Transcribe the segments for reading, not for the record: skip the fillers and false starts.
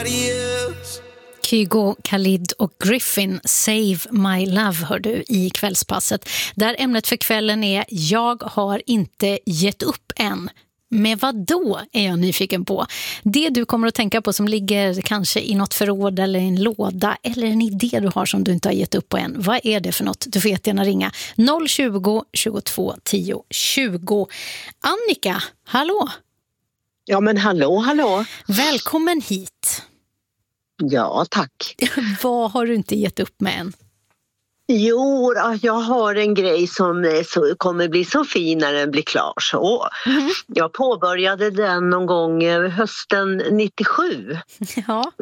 somebody else. Kygo, Khalid och Griffin, Save My Love hör du i kvällspasset. Där ämnet för kvällen är Jag har inte gett upp än. Med vad då är jag nyfiken på. Det du kommer att tänka på som ligger kanske i något förråd eller i en låda eller en idé du har som du inte har gett upp på än. Vad är det för något? Du får jättegärna ringa 020 22 10 20. Annika, hallå? Ja men hallå. Välkommen hit. Ja, tack. Vad har du inte gett upp med än? Jo, jag har en grej som kommer bli så fin när den blir klar. Så. Jag påbörjade den någon gång hösten 97 Ja.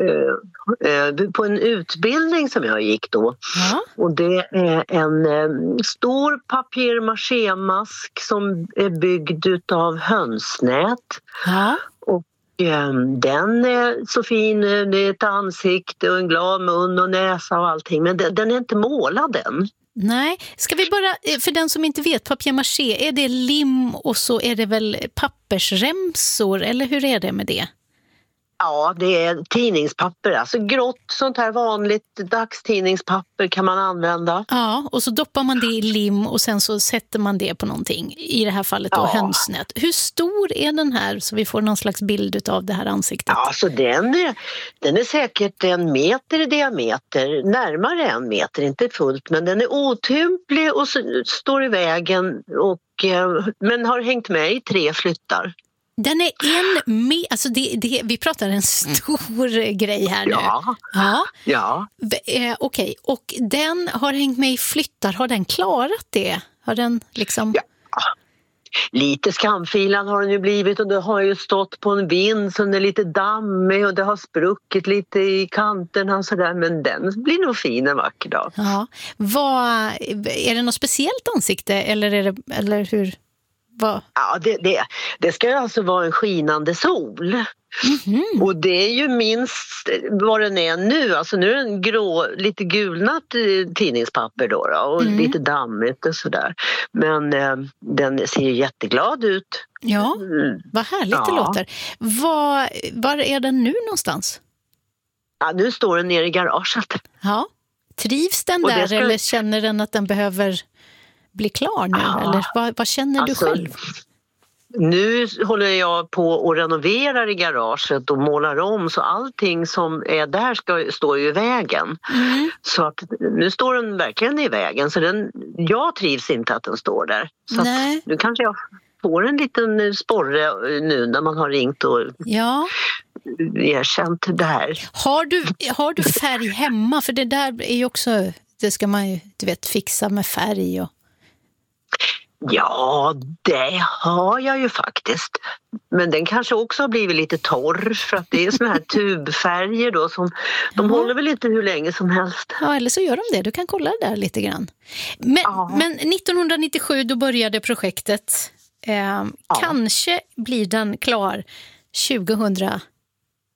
På en utbildning som jag gick då. Ja. Och det är en stor papier-maché-mask som är byggd av hönsnät. Ja. Den är så fin, det är ett ansikte och en glad mun och näsa och allting, men den är inte målad än. Nej, ska vi bara, för den som inte vet, papier-maché, är det lim och så är det väl pappersremsor, eller hur är det med det? Ja, det är tidningspapper, alltså grått sånt här vanligt dagstidningspapper kan man använda. Ja, och så doppar man det i lim och sen så sätter man det på någonting, i det här fallet då hönsnät. Hur stor är den här så vi får någon slags bild av det här ansiktet? Ja, så den är säkert 1 meter i diameter, närmare 1 meter, inte fullt, men den är otymplig och står i vägen men har hängt med i 3 flyttar. Den är alltså vi pratar en stor grej här nu. Ja. Okej, och den har hängt med i flyttar. Har den klarat det? Har den liksom... Ja. Lite skamfilad har den ju blivit och det har ju stått på en vind så den är lite dammig och det har spruckit lite i kanterna och sådär, men den blir nog fin en vacker dag. Ja. Är det något speciellt ansikte eller hur? Ja, det ska alltså vara en skinande sol. Mm-hmm. Och det är ju minst vad den är nu. Alltså nu är den lite gulnat tidningspapper då och lite dammigt och sådär. Men den ser ju jätteglad ut. Ja, vad härligt det låter. Var är den nu någonstans? Ja, nu står den nere i garaget. Ja, trivs den där eller känner den att den behöver bli klar nu? Eller vad känner du själv? Nu håller jag på och renoverar i garaget och målar om så allting som är där står ju i vägen. Så att nu står den verkligen i vägen så jag trivs inte att den står där. Så att nu kanske jag får en liten sporre nu när man har ringt och erkänt det här. Har du färg hemma? För det där är ju också, det ska man ju fixa med färg och... Ja, det har jag ju faktiskt. Men den kanske också har blivit lite torr för att det är såna här tubfärger då som de håller väl inte hur länge som helst. Ja, eller så gör de det. Du kan kolla det där lite grann. Men 1997 då började projektet. Kanske blir den klar 2019.